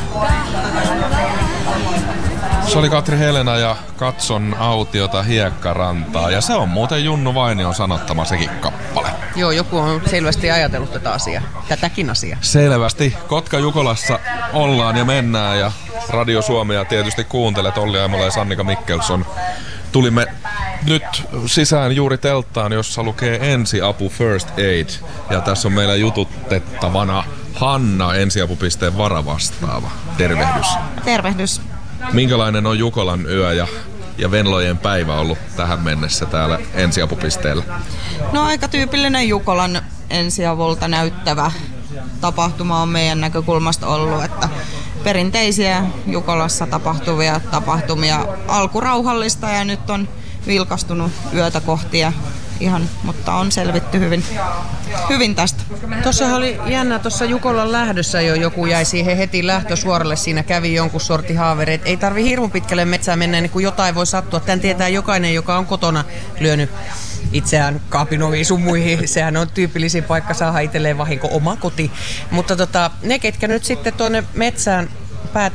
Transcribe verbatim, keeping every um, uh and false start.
Se oli Katri Helena ja Katson autiota hiekkarantaa. Ja se on muuten Junnu Vainion sanottama sekin kappale. Joo, joku on selvästi ajatellut tätä asiaa, tätäkin asiaa. Selvästi. Kotka-Jukolassa ollaan ja mennään ja Radio Suomea tietysti kuuntelet. Olli Aimola ja Sannika Mikkelson. Tulimme nyt sisään juuri telttaan, jossa lukee ensiapu First Aid. Ja tässä on meillä jututettavana Hanna, ensiapupisteen varavastaava. Tervehdys. Tervehdys. Minkälainen on Jukolan yö ja, ja Venlojen päivä ollut tähän mennessä täällä ensiapupisteellä? No aika tyypillinen Jukolan ensiavulta näyttävä tapahtuma on meidän näkökulmasta ollut, että perinteisiä Jukolassa tapahtuvia tapahtumia, alkurauhallista ja nyt on vilkastunut yötä kohti ja ihan, mutta on selvitty hyvin, hyvin tästä. Tuossa oli jännä, tuossa Jukolan lähdössä jo joku jäi siihen heti lähtösuoralle, siinä kävi jonkun sorti haaveri. Ei tarvi hirmu pitkälle metsään mennä, niin kun jotain voi sattua. Tän tietää jokainen, joka on kotona lyönyt itseään kaapinoviin sun muihin. Sehän on tyypillisin paikka saada itselleen vahinko, oma koti. Mutta tota, ne, ketkä nyt sitten tuonne metsään